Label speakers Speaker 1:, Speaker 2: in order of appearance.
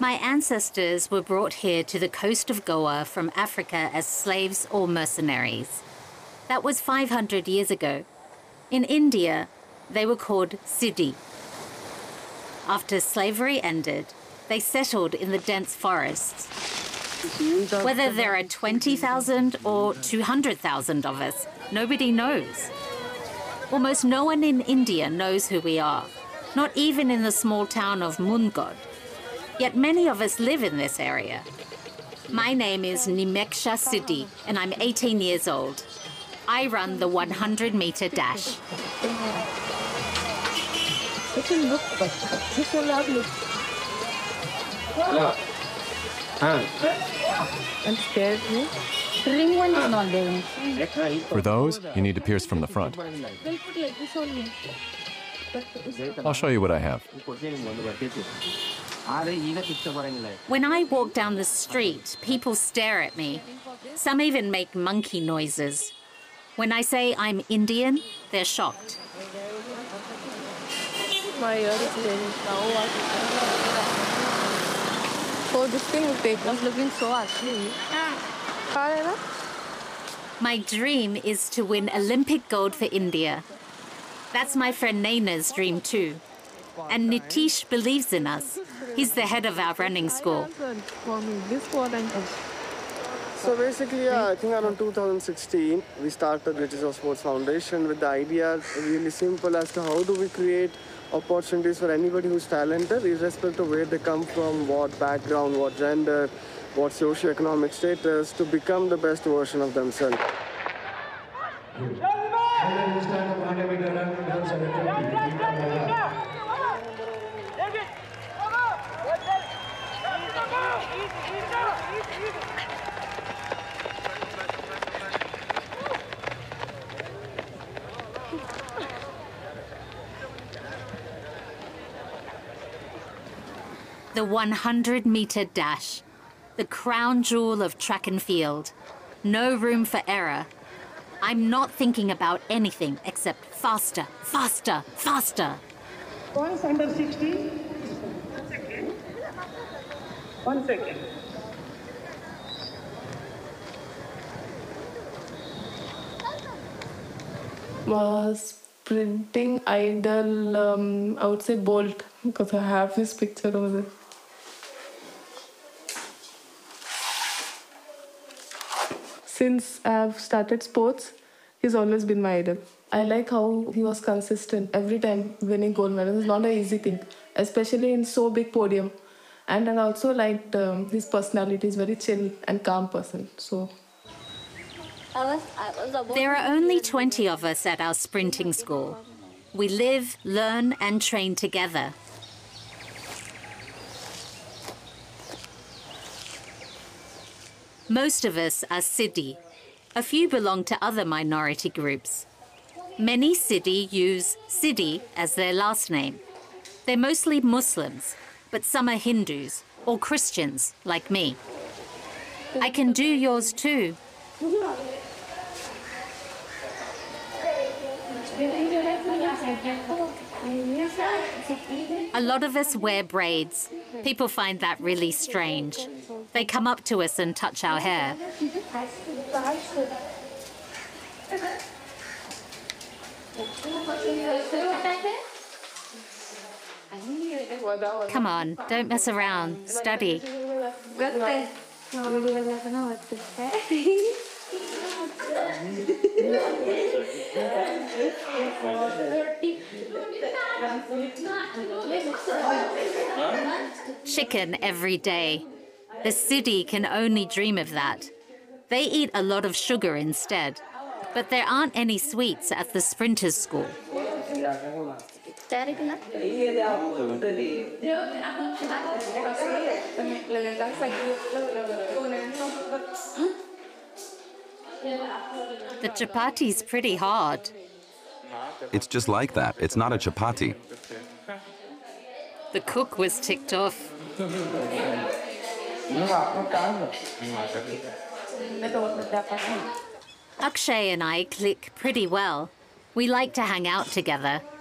Speaker 1: My ancestors were brought here to the coast of Goa from Africa as slaves or mercenaries. That was 500 years ago. In India, they were called Siddhi. After slavery ended, they settled in the dense forests. Whether there are 20,000 or 200,000 of us, nobody knows. Almost no one in India knows who we are, not even in the small town of Mungod. Yet many of us live in this area. My name is Nimeksha Siddhi, and I'm 18 years old. I run the 100-meter dash.
Speaker 2: I'm scared. Ring one is not there.
Speaker 3: For those, you need to pierce from the front.
Speaker 2: They'll put like this only.
Speaker 3: I'll show you what I have.
Speaker 1: When I walk down the street, people stare at me. Some even make monkey noises. When I say I'm Indian, they're shocked.
Speaker 2: My ear is paining now. Oh, this thing is looking so ugly.
Speaker 1: My dream is to win Olympic gold for India. That's my friend Naina's dream too. And Nitish believes in us. He's the head of our running school.
Speaker 4: So basically, I think around 2016, we started British Sports Foundation with the idea really simple as to how do we create opportunities for anybody who's talented, irrespective of where they come from, what background, what gender, what socio-economic status, to become the best version of themselves.
Speaker 1: The 100-meter dash, the crown jewel of track and field. No room for error. I'm not thinking about anything except faster, faster, faster.
Speaker 5: Points under 60. 1 second.
Speaker 2: Sprinting idol, I would say Bolt, because I have his picture over there. Since I've started sports, he's always been my idol. I like how he was consistent every time winning gold medals. It's not an easy thing, especially in so big podium. And I also liked his personality. He's very chill and calm person. So.
Speaker 1: There are only 20 of us at our sprinting school. We live, learn, and train together. Most of us are Siddhi. A few belong to other minority groups. Many Siddhi use Siddhi as their last name. They're mostly Muslims, but some are Hindus or Christians like me. I can do yours too. A lot of us wear braids. People find that really strange. They come up to us and touch our hair. Come on, don't mess around. Study. Chicken every day. The Siddhi can only dream of that. They eat a lot of sugar instead. But there aren't any sweets at the sprinters' school. The chapati's pretty hard.
Speaker 6: It's just like that. It's not a chapati.
Speaker 1: The cook was ticked off. Akshay and I click pretty well. We like to hang out together.